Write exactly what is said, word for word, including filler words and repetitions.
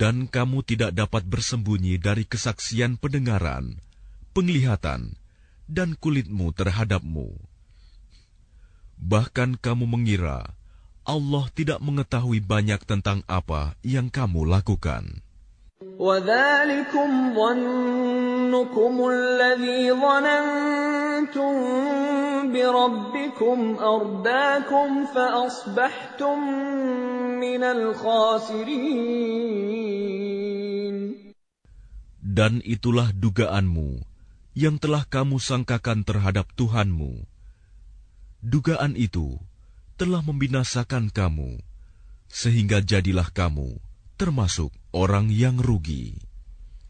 Dan kamu tidak dapat bersembunyi dari kesaksian pendengaran, penglihatan, dan kulitmu terhadapmu. Bahkan kamu mengira Allah tidak mengetahui banyak tentang apa yang kamu lakukan. وَذَلِكُمْ ظَنُّكُمُ الَّذِي ظَنَنْتُمْ بِرَبِّكُمْ أَرْدَاكُمْ فَأَصْبَحْتُمْ مِنَ الْخَاسِرِينَ. Dan itulah dugaanmu yang telah kamu sangkakan terhadap Tuhanmu. Dugaan itu telah membinasakan kamu, sehingga jadilah kamu termasuk orang yang rugi.